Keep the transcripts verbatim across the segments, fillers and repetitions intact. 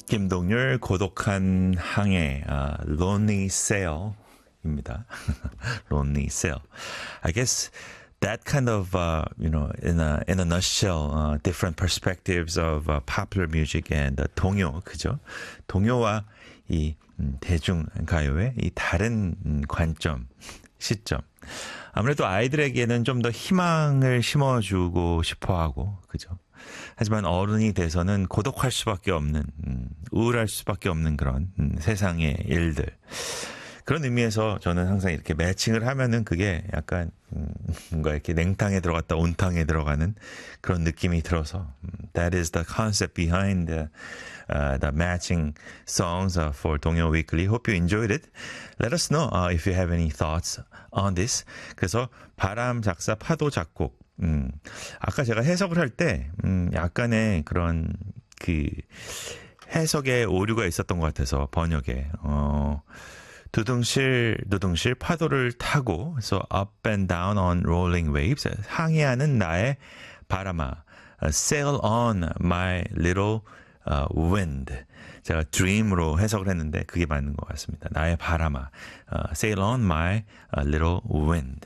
김동률 고독한 항해, uh, Lonely Sail입니다. Lonely Sail. I guess that kind of, uh, you know, in a in a nutshell, uh, different perspectives of uh, popular music and uh, 동요, 그죠? 동요와 이 음, 대중 가요의 이 다른 음, 관점, 시점. 아무래도 아이들에게는 좀 더 희망을 심어주고 싶어하고, 그죠? 하지만 어른이 돼서는 고독할 수밖에 없는, 음, 우울할 수밖에 없는 그런 음, 세상의 일들. 그런 의미에서 저는 항상 이렇게 매칭을 하면은 그게 약간 음, 뭔가 이렇게 냉탕에 들어갔다 온탕에 들어가는 그런 느낌이 들어서 음, that is the concept behind the, uh, the matching songs uh, for 동요 Weekly. Hope you enjoyed it. Let us know uh, if you have any thoughts on this. 그래서 바람 작사 파도 작곡. 음, 아까 제가 해석을 할 때 음, 약간의 그런 그 해석에 오류가 있었던 것 같아서 번역에 어. 두둥실 두둥실 파도를 타고 그래서 up and down on rolling waves 항해하는 나의 바람아 sail on my little uh, wind 제가 dream으로 해석을 했는데 그게 맞는 것 같습니다. 나의 바람아 uh, sail on my uh, little wind.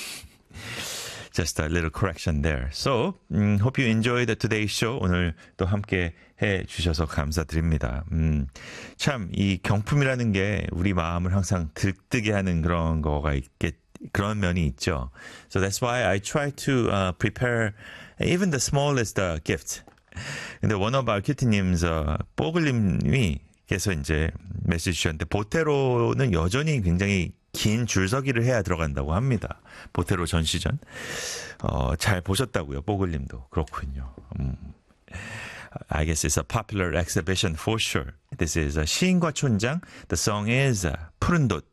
Just a little correction there. So, um, hope you enjoyed today's show. 오늘 또 함께 해 주셔서 감사드립니다. 음, 참, 이 경품이라는 게 우리 마음을 항상 들뜨게 하는 그런 거가 있겠, 그런 면이 있죠. So that's why I try to uh, prepare even the smallest uh, gift. 근데 one of our 큐티님's uh, 뽀글님이 계속 이제 메시지 주셨는데, 보테로는 여전히 굉장히 긴 줄서기를 해야 들어간다고 합니다. 보테로 전시전. 어, 잘 보셨다고요, 뽀글님도. 그렇군요. 음. I guess it's a popular exhibition for sure. This is uh, 시인과 촌장. The song is uh, 푸른 돛.